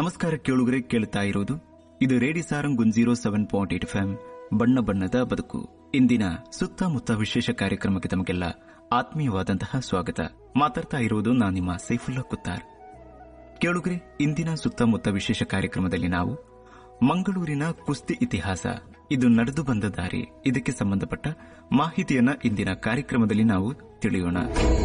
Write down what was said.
ನಮಸ್ಕಾರ ಕೇಳುಗರೆ, ಕೇಳುತ್ತಾ ಇರೋದು ಇದು ರೇಡಿಯೋ ಸಾರಂಗ್ 107.8 FM ಬಣ್ಣ ಬಣ್ಣದ ಬದುಕು. ಇಂದಿನ ಸುತ್ತಮುತ್ತ ವಿಶೇಷ ಕಾರ್ಯಕ್ರಮಕ್ಕೆ ತಮಗೆಲ್ಲ ಆತ್ಮೀಯವಾದಂತಹ ಸ್ವಾಗತ. ಮಾತಾಡ್ತಾ ಇರೋದು ನಾನು ನಿಮ್ಮ ಸೈಫುಲ್ಲಾ ಕುತ್ತಾರ್. ಕೇಳುಗರೆ, ಇಂದಿನ ಸುತ್ತಮುತ್ತ ವಿಶೇಷ ಕಾರ್ಯಕ್ರಮದಲ್ಲಿ ನಾವು ಮಂಗಳೂರಿನ ಕುಸ್ತಿ ಇತಿಹಾಸ, ಇದು ನಡೆದು ಬಂದ ದಾರಿ, ಇದಕ್ಕೆ ಸಂಬಂಧಪಟ್ಟ ಮಾಹಿತಿಯನ್ನ ಇಂದಿನ ಕಾರ್ಯಕ್ರಮದಲ್ಲಿ ನಾವು ತಿಳಿಯೋಣ.